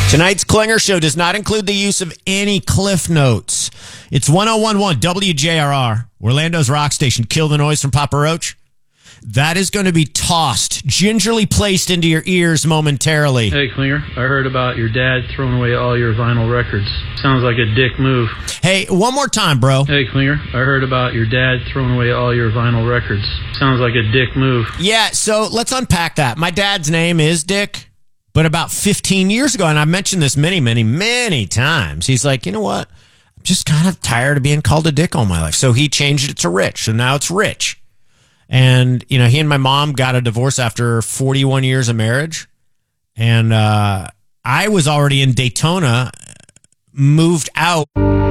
Tonight's Klinger Show does not include the use of any Cliff Notes. It's 1011 WJRR, Orlando's rock station. Kill the noise from Papa Roach. That is going to be tossed, gingerly placed into your ears momentarily. Hey, Klinger, I heard about your dad throwing away all your vinyl records. Sounds like a dick move. Hey, one more time, bro. Hey, Klinger, I heard about your dad throwing away all your vinyl records. Sounds like a dick move. Yeah, so let's unpack that. My dad's name is Dick, but about 15 years ago, and I've mentioned this many times, he's like, you know what? I'm just kind of tired of being called a dick all my life. So he changed it to Rich, so now it's Rich. And, you know, he and my mom got a divorce after 41 years of marriage. And I was already in Daytona, moved out.